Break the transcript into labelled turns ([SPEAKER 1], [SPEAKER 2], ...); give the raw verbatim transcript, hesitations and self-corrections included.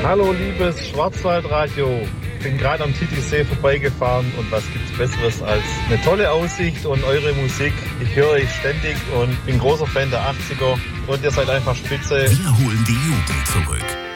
[SPEAKER 1] Hallo liebes Schwarzwaldradio, ich bin gerade am Titisee vorbeigefahren und was gibt's Besseres als eine tolle Aussicht und eure Musik. Ich höre euch ständig und bin großer Fan der achtziger und ihr seid einfach spitze.
[SPEAKER 2] Wir holen die Jugend zurück.